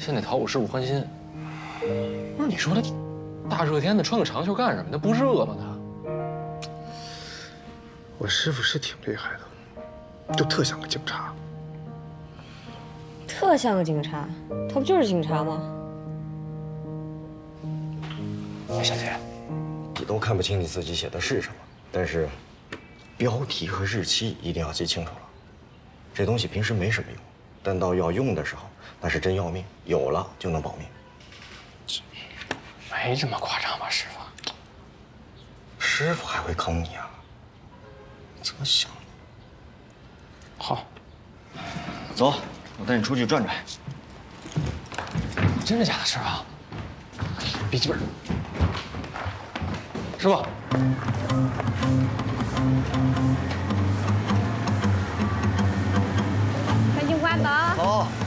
先得讨我师傅欢心。不是你说他大热天的穿个长袖干什么？他不热吗？他我师傅是挺厉害的，就特像个警察。 特像个警察，他不就是警察吗？ 小姐， 你都看不清你自己写的是什么，但是标题和日期一定要记清楚了。这东西平时没什么用，但到要用的时候，那是真要命，有了就能保命。 没这么夸张吧，师傅？ 师傅还会坑你啊？怎么想的？ 好， 走，我带你出去转转。 真的假的，师傅？笔记本。师傅。 赶紧关灯。 走。